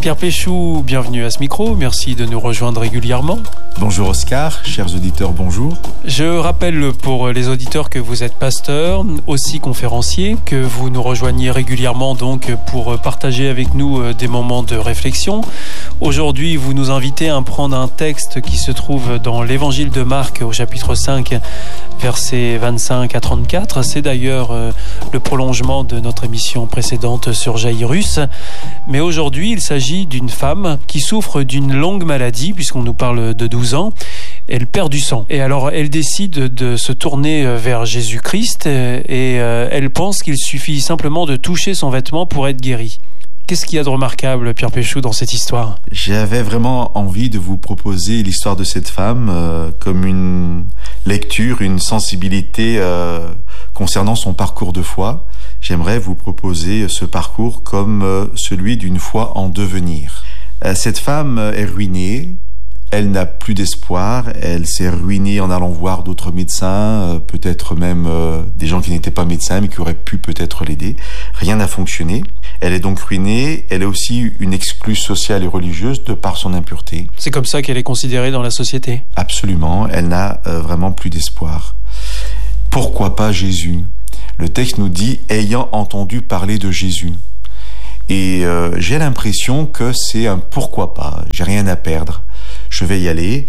Pierre Péchou, bienvenue à ce micro, merci de nous rejoindre régulièrement. Bonjour Oscar, chers auditeurs, bonjour. Je rappelle pour les auditeurs que vous êtes pasteur, aussi conférencier, que vous nous rejoignez régulièrement donc pour partager avec nous des moments de réflexion. Aujourd'hui, vous nous invitez à prendre un texte qui se trouve dans l'évangile de Marc au chapitre 5, versets 25 à 34. C'est d'ailleurs le prolongement de notre émission précédente sur Jairus. Mais aujourd'hui, il s'agit d'une femme qui souffre d'une longue maladie, puisqu'on nous parle de 12 ans. Elle perd du sang. Et alors, elle décide de se tourner vers Jésus-Christ et elle pense qu'il suffit simplement de toucher son vêtement pour être guérie. Qu'est-ce qu'il y a de remarquable, Pierre Péchou, dans cette histoire ? J'avais vraiment envie de vous proposer l'histoire de cette femme comme une lecture, une sensibilité concernant son parcours de foi. J'aimerais vous proposer ce parcours comme celui d'une foi en devenir. Cette femme est ruinée, elle n'a plus d'espoir, elle s'est ruinée en allant voir d'autres médecins, peut-être même des gens qui n'étaient pas médecins mais qui auraient pu peut-être l'aider. Rien n'a fonctionné. Elle est donc ruinée, elle est aussi une exclue sociale et religieuse de par son impureté. C'est comme ça qu'elle est considérée dans la société ? Absolument, elle n'a vraiment plus d'espoir. Pourquoi pas Jésus ? Le texte nous dit « ayant entendu parler de Jésus ». Et j'ai l'impression que c'est un « pourquoi pas », j'ai rien à perdre, je vais y aller.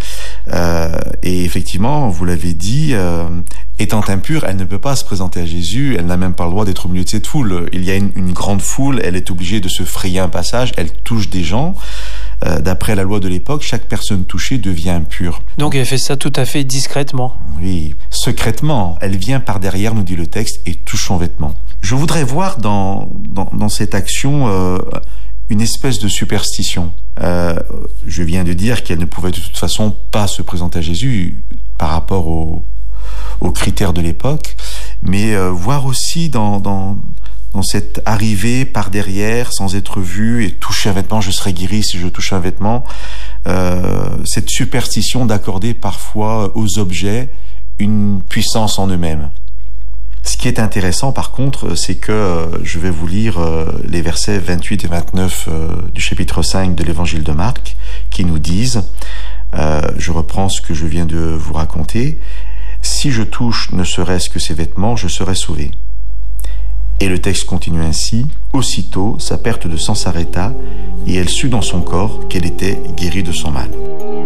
Et effectivement, vous l'avez dit, étant impure, elle ne peut pas se présenter à Jésus, elle n'a même pas le droit d'être au milieu de cette foule. Il y a une grande foule, elle est obligée de se frayer un passage, elle touche des gens. D'après la loi de l'époque, chaque personne touchée devient impure. Donc elle fait ça tout à fait discrètement. Oui, secrètement. Elle vient par derrière, nous dit le texte, et touche son vêtement. Je voudrais voir dans cette action une espèce de superstition. Je viens de dire qu'elle ne pouvait de toute façon pas se présenter à Jésus par rapport aux critères de l'époque, mais voir aussi dans cette arrivée par derrière, sans être vue, et toucher un vêtement, je serai guéri si je touche un vêtement, cette superstition d'accorder parfois aux objets une puissance en eux-mêmes. Ce qui est intéressant par contre, c'est que je vais vous lire les versets 28 et 29 du chapitre 5 de l'évangile de Marc, qui nous disent, je reprends ce que je viens de vous raconter, « Si je touche ne serait-ce que ses vêtements, je serai sauvé. » Et le texte continue ainsi, « Aussitôt, sa perte de sang s'arrêta, et elle sut dans son corps qu'elle était guérie de son mal. »